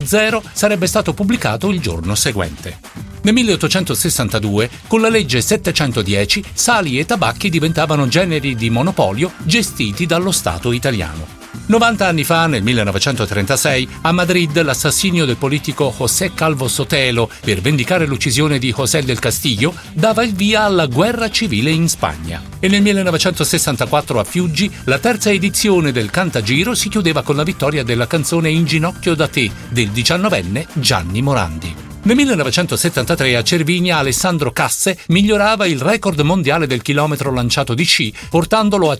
0 sarebbe stato pubblicato il giorno seguente. Nel 1862, con la legge 710, sali e tabacchi diventavano generi di monopolio gestiti dallo Stato italiano. 90 anni fa, nel 1936, a Madrid l'assassinio del politico José Calvo Sotelo per vendicare l'uccisione di José del Castillo dava il via alla guerra civile in Spagna. E nel 1964 a Fiuggi la terza edizione del Cantagiro si chiudeva con la vittoria della canzone In ginocchio da te del 19enne Gianni Morandi. Nel 1973 a Cervinia Alessandro Casse migliorava il record mondiale del chilometro lanciato di sci, portandolo a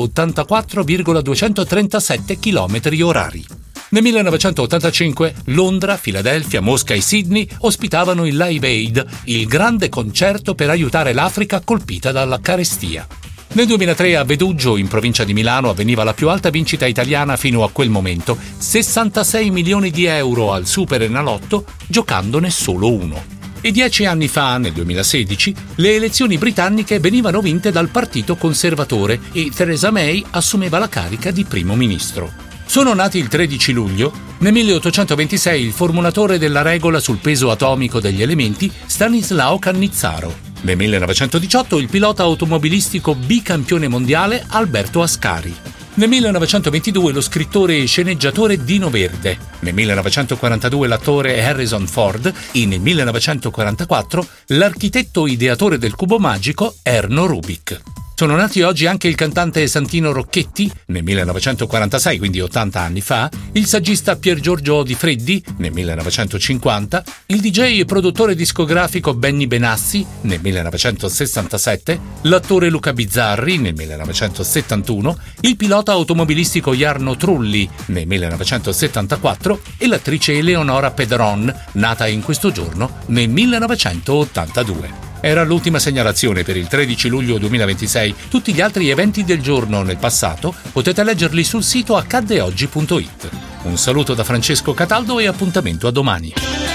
184,237 km orari. Nel 1985 Londra, Filadelfia, Mosca e Sydney ospitavano il Live Aid, il grande concerto per aiutare l'Africa colpita dalla carestia. Nel 2003 a Veduggio, in provincia di Milano, avveniva la più alta vincita italiana fino a quel momento, 66 milioni di euro al Super Enalotto, giocandone solo uno. E 10 anni fa, nel 2016, le elezioni britanniche venivano vinte dal Partito Conservatore e Theresa May assumeva la carica di primo ministro. Sono nati il 13 luglio, nel 1826 il formulatore della regola sul peso atomico degli elementi, Stanislao Cannizzaro. Nel 1918 il pilota automobilistico bicampione mondiale Alberto Ascari. Nel 1922 lo scrittore e sceneggiatore Dino Verde. Nel 1942 l'attore Harrison Ford e nel 1944 l'architetto ideatore del cubo magico Erno Rubik. Sono nati oggi anche il cantante Santino Rocchetti, nel 1946, quindi 80 anni fa, il saggista Pier Giorgio Di Freddi, nel 1950, il DJ e produttore discografico Benny Benassi, nel 1967, l'attore Luca Bizzarri, nel 1971, il pilota automobilistico Jarno Trulli, nel 1974 e l'attrice Eleonora Pedron, nata in questo giorno nel 1982. Era l'ultima segnalazione per il 13 luglio 2026. Tutti gli altri eventi del giorno nel passato potete leggerli sul sito accaddeoggi.it. Un saluto da Francesco Cataldo e appuntamento a domani.